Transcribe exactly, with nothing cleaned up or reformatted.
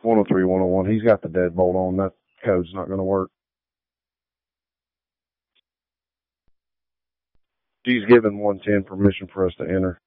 one oh three, one oh one. He's got the deadbolt on. That code's not going to work. He's given one ten permission for us to enter.